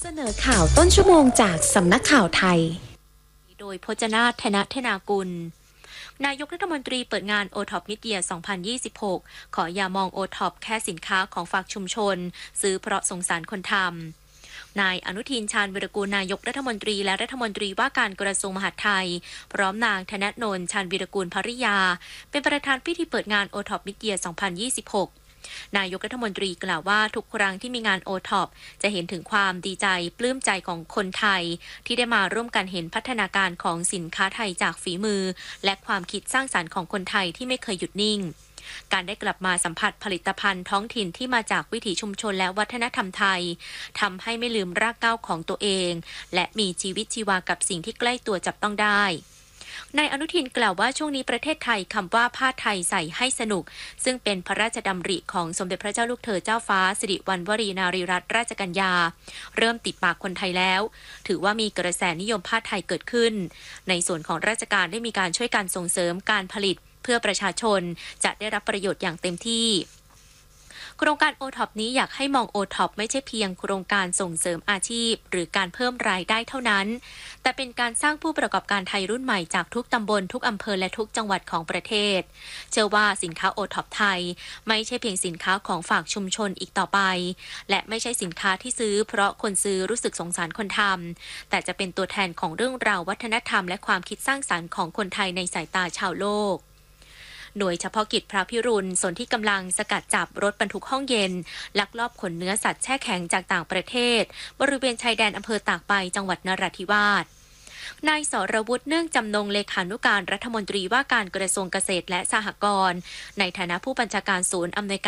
เสนอข่าวต้นชั่วโมงจากสำนักข่าวไทยโดยพจนาถ ธนธนากุลนายกรัฐมนตรีเปิดงาน OTOP Mid-Year 2026 ขออย่ามอง OTOP แค่สินค้าของฝากชุมชนซื้อเพราะสงสารคนทำนายอนุทิน ชาญวิรากูลนายกรัฐมนตรีและรัฐมนตรีว่าการกระทรวงมหาดไทยพร้อมนางธนนนท์ ชาญวิรากูลภริยาเป็นประธานพิธีเปิดงาน OTOP Mid-Year 2026นายกรัฐมนตรีกล่าวว่าทุกครั้งที่มีงาน OTOP จะเห็นถึงความดีใจปลื้มใจของคนไทยที่ได้มาร่วมกันเห็นพัฒนาการของสินค้าไทยจากฝีมือและความคิดสร้างสรรค์ของคนไทยที่ไม่เคยหยุดนิ่งการได้กลับมาสัมผัสผลิตภัณฑ์ท้องถิ่นที่มาจากวิถีชุมชนและวัฒนธรรมไทยทำให้ไม่ลืมรากเหง้าของตัวเองและมีชีวิตชีวากับสิ่งที่ใกล้ตัวจับต้องได้นายอนุทินกล่าวว่าช่วงนี้ประเทศไทยคำว่าผ้าไทยใส่ให้สนุกซึ่งเป็นพระราชดำริของสมเด็จพระเจ้าลูกเธอเจ้าฟ้าสิริวัณวรีนารีรัตนราชกัญญาเริ่มติดปากคนไทยแล้วถือว่ามีกระแสนิยมผ้าไทยเกิดขึ้นในส่วนของราชการได้มีการช่วยการส่งเสริมการผลิตเพื่อประชาชนจะได้รับประโยชน์อย่างเต็มที่โครงการ OTOP นี้อยากให้มอง OTOP ไม่ใช่เพียงโครงการส่งเสริมอาชีพหรือการเพิ่มรายได้เท่านั้นแต่เป็นการสร้างผู้ประกอบการไทยรุ่นใหม่จากทุกตำบลทุกอำเภอและทุกจังหวัดของประเทศเชื่อว่าสินค้า OTOP ไทยไม่ใช่เพียงสินค้าของฝากชุมชนอีกต่อไปและไม่ใช่สินค้าที่ซื้อเพราะคนซื้อรู้สึกสงสารคนทำแต่จะเป็นตัวแทนของเรื่องราววัฒนธรรมและความคิดสร้างสรรค์ของคนไทยในสายตาชาวโลกหน่วยเฉพาะกิจพระพิรุณส่วนที่กำลังสกัดจับรถบรรทุกห้องเย็นลักลอบขนเนื้อสัตว์แช่แข็งจากต่างประเทศบริเวณชายแดนอำเภอตากใบจังหวัดนราธิวาสนายสรวุฒิเนื่องจำนงเลขานุการรัฐมนตรีว่าการกระทรวงเกษตรและสหกรณ์ในฐานะผู้บัญชาการศูนย์อำนวยการ